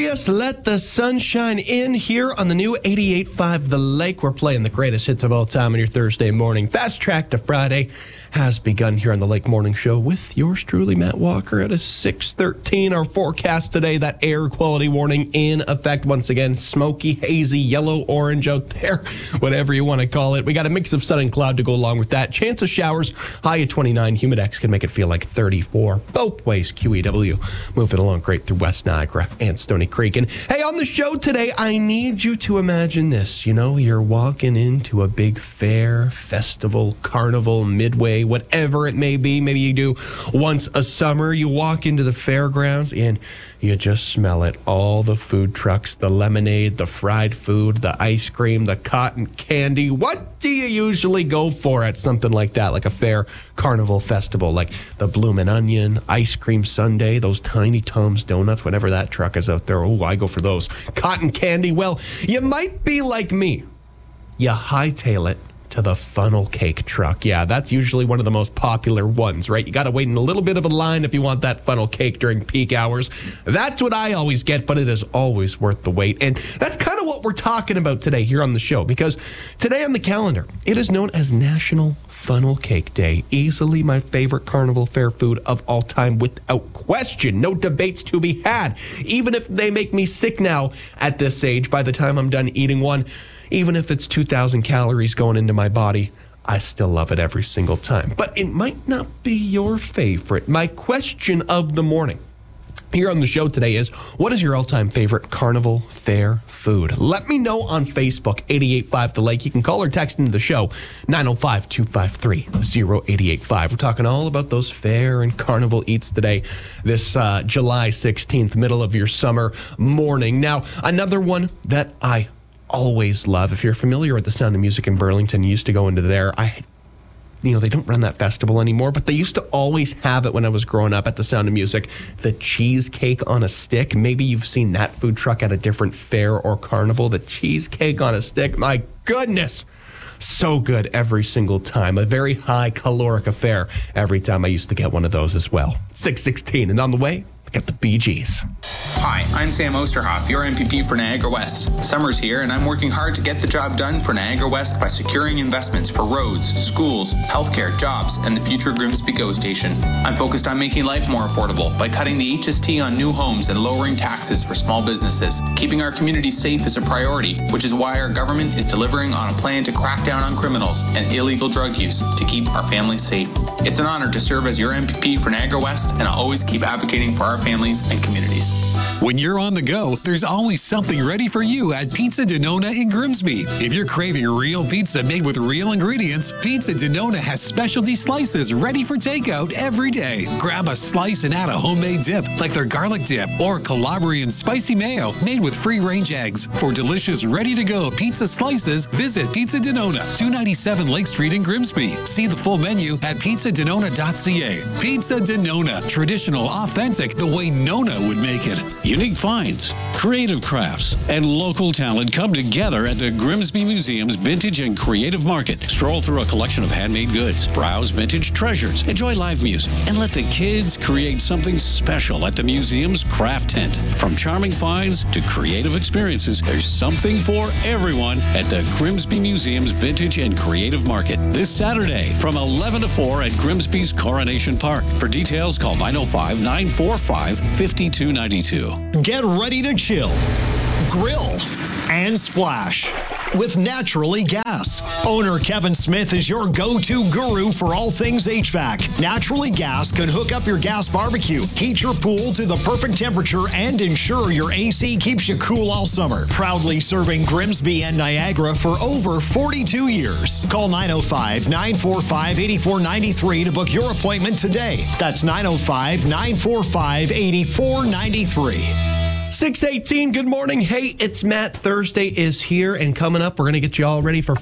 glorious. Let the sunshine in here on the new 88.5 The Lake. We're playing the greatest hits of all time on your Thursday morning. Fast Track to Friday has begun here on the Lake Morning Show with yours truly, Matt Walker, at a 6:13. Our forecast today, that air quality warning in effect once again. Smoky, hazy, yellow, orange out there, whatever you want to call it. We got a mix of sun and cloud to go along with that. Chance of showers, high at 29. Humidex can make it feel like 34. Both ways, QEW. Moving along great through West Niagara and Stony Creek. And hey, on the show today, I need you to imagine this. You know, you're walking into a big fair, festival, carnival, midway, whatever it may be. Maybe you do once a summer. You walk into the fairgrounds and you just smell it. All the food trucks, the lemonade, the fried food, the ice cream, the cotton candy. What do you usually go for at something like that, like a fair, carnival, festival? Like the Bloomin' Onion, ice cream sundae, those Tiny Tom's donuts, whenever that truck is out there. Oh, I go for those. Cotton candy. Well, you might be like me. You hightail it to the funnel cake truck. Yeah, that's usually one of the most popular ones, right? You got to wait in a little bit of a line if you want that funnel cake during peak hours. That's what I always get, but it is always worth the wait. And that's kind of what we're talking about today here on the show, because today on the calendar, it is known as National Funnel Cake Day. Easily my favorite carnival fair food of all time, without question. No debates to be had. Even if they make me sick now at this age, by the time I'm done eating one, even if it's 2,000 calories going into my body, I still love it every single time. But it might not be your favorite. My question of the morning here on the show today is, what is your all-time favorite carnival fair food? Let me know on Facebook, 88.5 The Lake. You can call or text into the show, 905-253-0885. We're talking all about those fair and carnival eats today, this July 16th, middle of your summer morning. Now, another one that I always love, if you're familiar with the Sound of Music in Burlington, you used to go into there. They don't run that festival anymore, but they used to always have it when I was growing up at the Sound of Music, the cheesecake on a stick. Maybe you've seen that food truck at a different fair or carnival, the cheesecake on a stick. My goodness, so good every single time. A very high caloric affair every time I used to get one of those as well. 6:16, and on the way, we got the Bee Gees. Hi, I'm Sam Osterhoff, your MPP for Niagara West. Summer's here, and I'm working hard to get the job done for Niagara West by securing investments for roads, schools, healthcare, jobs, and the future Grimsby GO Station. I'm focused on making life more affordable by cutting the HST on new homes and lowering taxes for small businesses. Keeping our community safe is a priority, which is why our government is delivering on a plan to crack down on criminals and illegal drug use to keep our families safe. It's an honor to serve as your MPP for Niagara West, and I'll always keep advocating for our families and communities. When you're on the go, there's always something ready for you at Pizza Denona in Grimsby. If you're craving real pizza made with real ingredients, Pizza Denona has specialty slices ready for takeout every day. Grab a slice and add a homemade dip, like their garlic dip or Calabrian spicy mayo made with free-range eggs. For delicious, ready-to-go pizza slices, visit Pizza Denona, 297 Lake Street in Grimsby. See the full menu at pizzadenona.ca. Pizza Denona, traditional, authentic, the way Nona would make it. Unique finds, creative crafts, and local talent come together at the Grimsby Museum's Vintage and Creative Market. Stroll through a collection of handmade goods, browse vintage treasures, enjoy live music, and let the kids create something special at the museum's craft tent. From charming finds to creative experiences, there's something for everyone at the Grimsby Museum's Vintage and Creative Market this Saturday from 11 to 4 at Grimsby's Coronation Park. For details, call 905-945-5292. Get ready to chill, grill, and splash with Naturally Gas. Owner Kevin Smith is your go-to guru for all things HVAC. Naturally Gas can hook up your gas barbecue, heat your pool to the perfect temperature, and ensure your AC keeps you cool all summer. Proudly serving Grimsby and Niagara for over 42 years. Call 905-945-8493 to book your appointment today. That's 905-945-8493. 6:18, good morning. Hey, it's Matt. Thursday is here, and coming up, we're going to get you all ready for